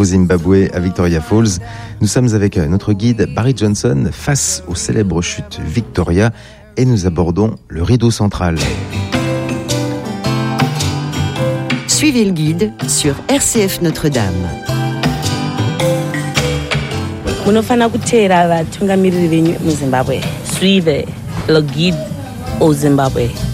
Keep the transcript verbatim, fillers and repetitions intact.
au Zimbabwe, à Victoria Falls. Nous sommes avec notre guide Barry Johnson face aux célèbres chutes Victoria et nous abordons le rideau central. Suivez le guide sur R C F Notre-Dame. Munofana kutera vatungamiriri venyu muZimbabwe. Suivez le guide au Zimbabwe.